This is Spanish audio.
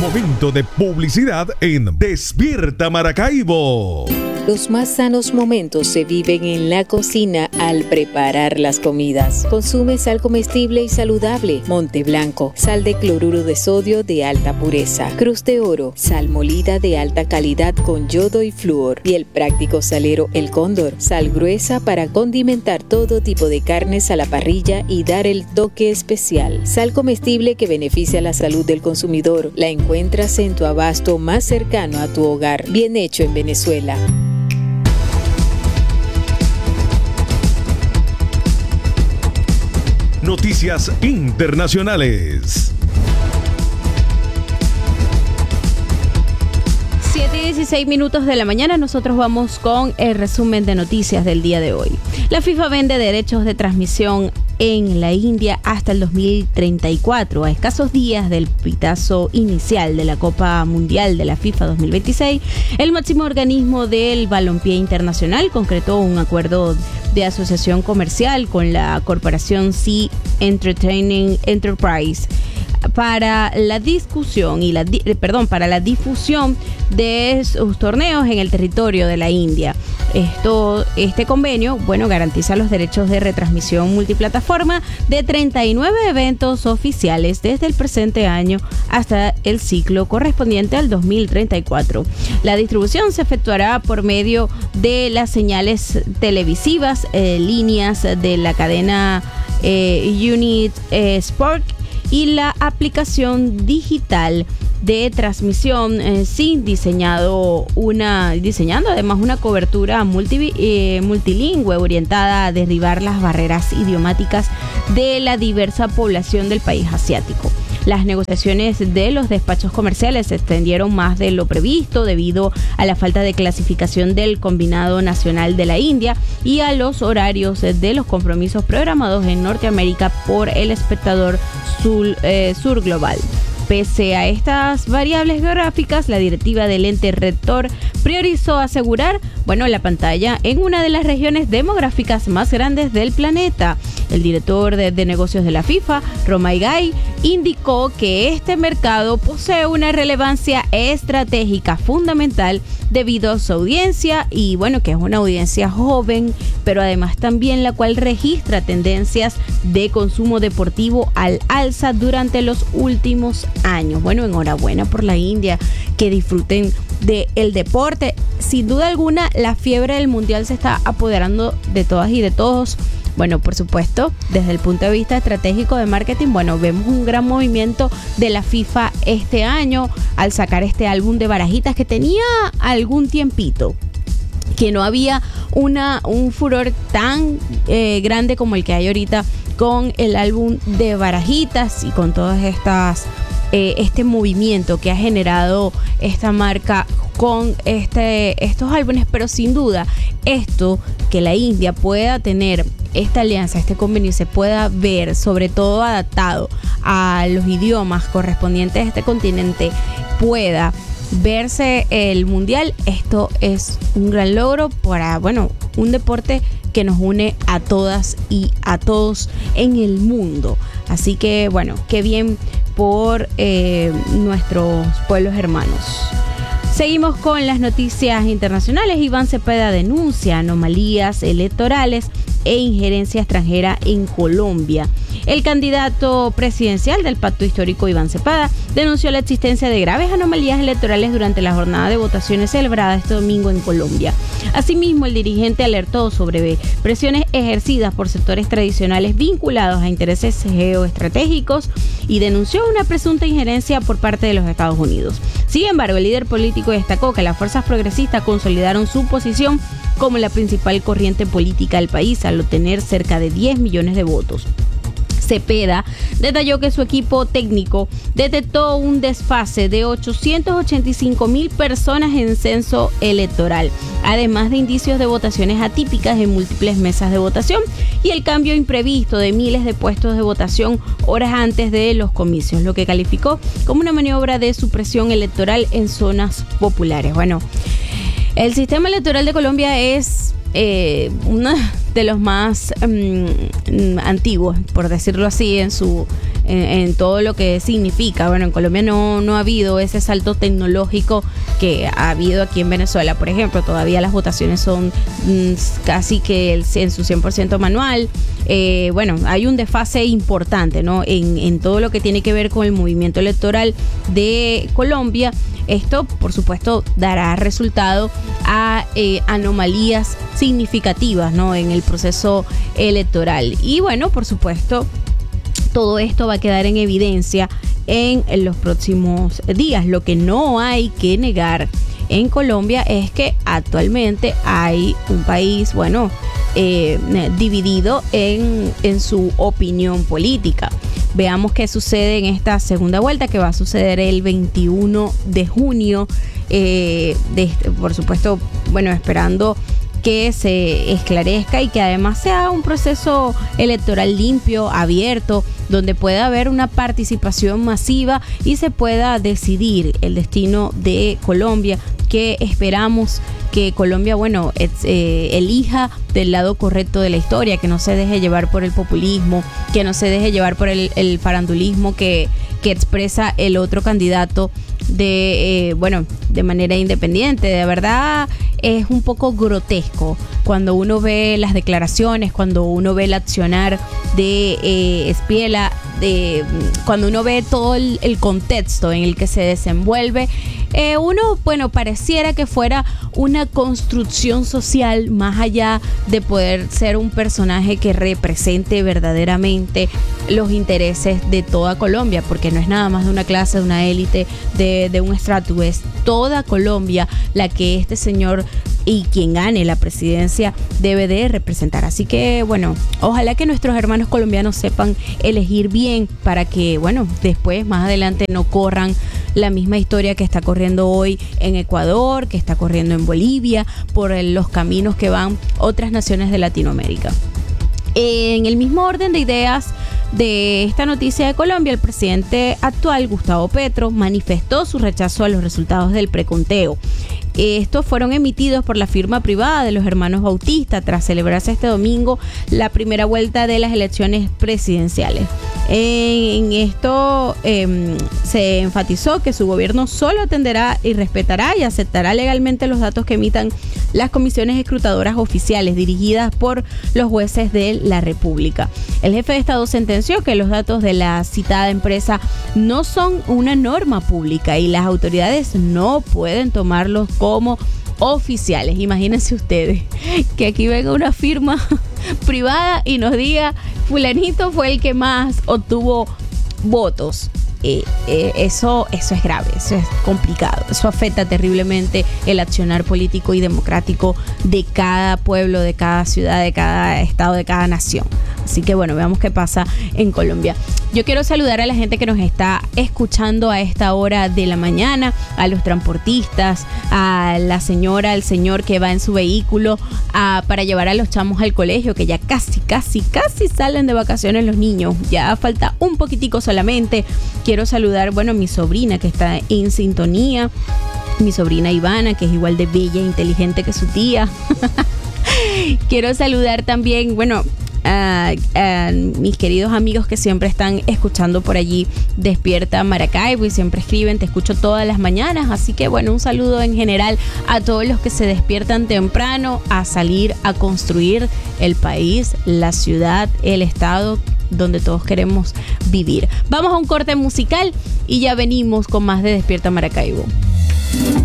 Momento de publicidad en Despierta Maracaibo. Los más sanos momentos se viven en la cocina al preparar las comidas. Consume sal comestible y saludable Monte Blanco, sal de cloruro de sodio de alta pureza, Cruz de Oro, sal molida de alta calidad con yodo y flúor, y el práctico salero El Cóndor, sal gruesa para condimentar todo tipo de carnes a la parrilla y dar el toque especial. Sal comestible que beneficia la salud del consumidor. La encuentras en tu abasto más cercano a tu hogar. Bien hecho en Venezuela. Noticias internacionales. 7:16 de la mañana, nosotros vamos con el resumen de noticias del día de hoy. La FIFA vende derechos de transmisión en la India hasta el 2034, a escasos días del pitazo inicial de la Copa Mundial de la FIFA 2026. El máximo organismo del balompié internacional concretó un acuerdo de asociación comercial con la corporación Sea Entertaining Enterprise para la discusión y para la difusión de sus torneos en el territorio de la India. Este convenio, garantiza los derechos de retransmisión multiplataforma de 39 eventos oficiales desde el presente año hasta el ciclo correspondiente al 2034. La distribución se efectuará por medio de las señales televisivas, líneas de la cadena Unit Sport y la aplicación digital de transmisión, diseñando además una cobertura multilingüe orientada a derribar las barreras idiomáticas de la diversa población del país asiático. Las negociaciones de los despachos comerciales se extendieron más de lo previsto debido a la falta de clasificación del Combinado Nacional de la India y a los horarios de los compromisos programados en Norteamérica por el espectador Sur Global. Pese a estas variables geográficas, la directiva del ente rector priorizó asegurar, la pantalla en una de las regiones demográficas más grandes del planeta. El director de negocios de la FIFA, Romay Gay, indicó que este mercado posee una relevancia estratégica fundamental debido a su audiencia y que es una audiencia joven, pero además también la cual registra tendencias de consumo deportivo al alza durante los últimos años. Enhorabuena por la India, que disfruten del deporte. Sin duda alguna, la fiebre del mundial se está apoderando de todas y de todos. Por supuesto, desde el punto de vista estratégico de marketing, vemos un gran movimiento de la FIFA este año al sacar este álbum de barajitas que tenía algún tiempito, que no había un furor tan grande como el que hay ahorita con el álbum de barajitas y con todas estas este movimiento que ha generado esta marca con estos álbumes. Pero sin duda, esto que la India pueda tener esta alianza, este convenio, se pueda ver, sobre todo adaptado a los idiomas correspondientes a este continente, pueda verse el mundial. Esto es un gran logro para, un deporte que nos une a todas y a todos en el mundo. Así que, qué bien por nuestros pueblos hermanos. Seguimos con las noticias internacionales. Iván Cepeda denuncia anomalías electorales e injerencia extranjera en Colombia. El candidato presidencial del Pacto Histórico, Iván Cepeda, denunció la existencia de graves anomalías electorales durante la jornada de votaciones celebrada este domingo en Colombia. Asimismo, el dirigente alertó sobre presiones ejercidas por sectores tradicionales vinculados a intereses geoestratégicos y denunció una presunta injerencia por parte de los Estados Unidos. Sin embargo, el líder político destacó que las fuerzas progresistas consolidaron su posición como la principal corriente política del país al obtener cerca de 10 millones de votos. Cepeda detalló que su equipo técnico detectó un desfase de 885,000 personas en censo electoral, además de indicios de votaciones atípicas en múltiples mesas de votación y el cambio imprevisto de miles de puestos de votación horas antes de los comicios, lo que calificó como una maniobra de supresión electoral en zonas populares. El sistema electoral de Colombia es uno de los más antiguos, por decirlo así, en en todo lo que significa. Bueno, en Colombia no ha habido ese salto tecnológico que ha habido aquí en Venezuela. Por ejemplo, todavía las votaciones son casi que en su 100% manual. Bueno, hay un desfase importante, ¿no? En todo lo que tiene que ver con el movimiento electoral de Colombia. Esto, por supuesto, dará resultado a anomalías significativas, ¿no?, en el proceso electoral. Y bueno, por supuesto, todo esto va a quedar en evidencia en los próximos días. Lo que no hay que negar en Colombia es que actualmente hay un país, bueno, dividido en su opinión política. Veamos qué sucede en esta segunda vuelta, que va a suceder el 21 de junio. Por supuesto, bueno, esperando que se esclarezca y que además sea un proceso electoral limpio, abierto, donde pueda haber una participación masiva y se pueda decidir el destino de Colombia, que esperamos que Colombia, bueno, elija del lado correcto de la historia, que no se deje llevar por el populismo, que no se deje llevar por el farandulismo que expresa el otro candidato de manera independiente. De verdad es un poco grotesco cuando uno ve las declaraciones, cuando uno ve el accionar de Espiela, cuando uno ve todo el contexto en el que se desenvuelve. Uno, bueno, pareciera que fuera una construcción social más allá de poder ser un personaje que represente verdaderamente los intereses de toda Colombia, porque no es nada más de una clase, de una élite, de un estrato, es toda Colombia la que este señor y quien gane la presidencia debe de representar. Así que, bueno, ojalá que nuestros hermanos colombianos sepan elegir bien para que, bueno, después, más adelante, no corran la misma historia que está corriendo hoy en Ecuador, que está corriendo en Bolivia, por los caminos que van otras naciones de Latinoamérica. En el mismo orden de ideas de esta noticia de Colombia, el presidente actual, Gustavo Petro, manifestó su rechazo a los resultados del preconteo. Estos fueron emitidos por la firma privada de los hermanos Bautista tras celebrarse este domingo la primera vuelta de las elecciones presidenciales. En esto se enfatizó que su gobierno solo atenderá y respetará y aceptará legalmente los datos que emitan las comisiones escrutadoras oficiales dirigidas por los jueces de la República. El jefe de Estado sentenció que los datos de la citada empresa no son una norma pública y las autoridades no pueden tomarlos como oficiales. Imagínense ustedes que aquí venga una firma privada y nos diga fulanito fue el que más obtuvo votos. Eso es grave, eso es complicado, eso afecta terriblemente el accionar político y democrático de cada pueblo, de cada ciudad, de cada estado, de cada nación. Así que bueno, veamos qué pasa en Colombia. Yo quiero saludar a la gente que nos está escuchando a esta hora de la mañana, a los transportistas, a la señora, al señor que va en su vehículo para llevar a los chamos al colegio, que ya casi salen de vacaciones los niños, ya falta un poquitico solamente. Quiero saludar, bueno, a mi sobrina que está en sintonía, mi sobrina Ivana, que es igual de bella e inteligente que su tía. Quiero saludar también, bueno, a mis queridos amigos que siempre están escuchando por allí Despierta Maracaibo y siempre escriben, te escucho todas las mañanas. Así que bueno, un saludo en general a todos los que se despiertan temprano a salir a construir el país, la ciudad, el estado donde todos queremos vivir. Vamos a un corte musical y ya venimos con más de Despierta Maracaibo.